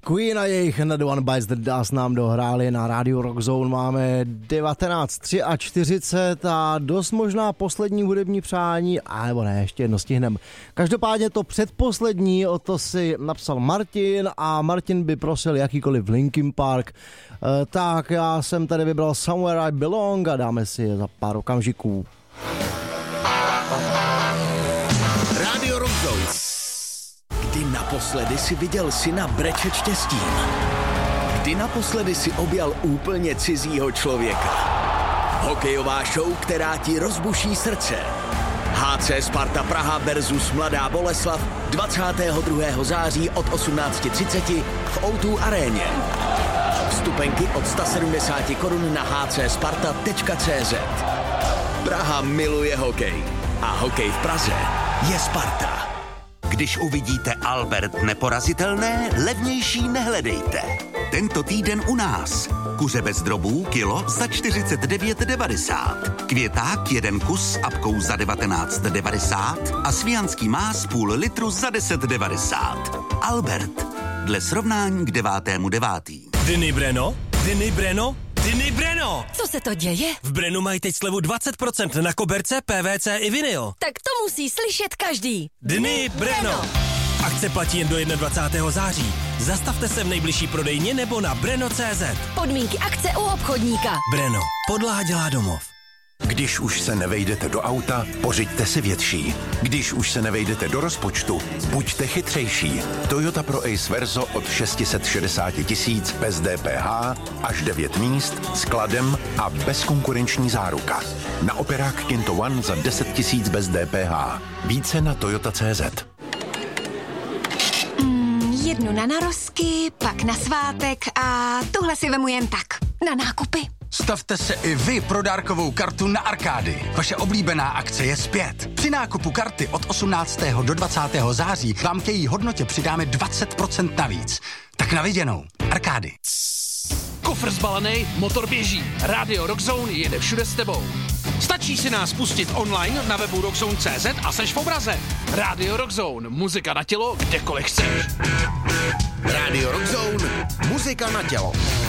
Queen a jejich Another One Bites the Dust nám dohráli na rádiu Rock Zone. Máme 19:43 a dost možná poslední hudební přání, nebo ne, ještě jedno stihneme. Každopádně to předposlední, o to si napsal Martin a Martin by prosil jakýkoliv Linkin Park. Tak já jsem tady vybral Somewhere I Belong a dáme si je za pár okamžiků. Rádio Rock Zone. Kdy naposledy si viděl syna brečet štěstím? Kdy naposledy si objal úplně cizího člověka? Hokejová show, která ti rozbuší srdce. HC Sparta Praha versus Mladá Boleslav 22. září od 18:30 v O2 aréně. Vstupenky od 170 korun na hcsparta.cz. Praha miluje hokej a hokej v Praze je Sparta. Když uvidíte Albert neporazitelné, levnější nehledejte. Tento týden u nás. Kuře bez drobů kilo za 49,90. Květák 1 kus s apkou za 19,90 a svijanský más půl litru za 10,90. Albert. Dle srovnání k 9.9. Dyny Breno? Dyny Breno? Dyny Breno! Co se to děje? V Brenu mají teď slevu 20% na koberce, PVC i vinyl. Tak to musí slyšet každý. Dny Breno! Akce platí jen do 21. září. Zastavte se v nejbližší prodejně nebo na breno.cz. Podmínky akce u obchodníka. Breno. Podlaha dělá domov. Když už se nevejdete do auta, pořiďte si větší. Když už se nevejdete do rozpočtu, buďte chytřejší. Toyota Pro Ace Verso od 660 000 bez DPH, až 9 míst, skladem a bezkonkurenční záruka. Na operák Kinto One za 10 000 bez DPH. Více na Toyota.cz. Jednu na narozky, pak na svátek a tuhle si vemu jen tak. Na nákupy. Stavte se i vy pro dárkovou kartu na Arkády. Vaše oblíbená akce je zpět. Při nákupu karty od 18. do 20. září vám k její hodnotě přidáme 20% navíc. Tak na viděnou. Arkády. Kofr zbalený, motor běží. Rádio Rock Zone jede všude s tebou. Stačí si nás pustit online na webu rockzone.cz a seš v obraze. Rádio Rock Zone, muzika na tělo, kdekoliv chceš. Rádio Rock Zone, muzika na tělo.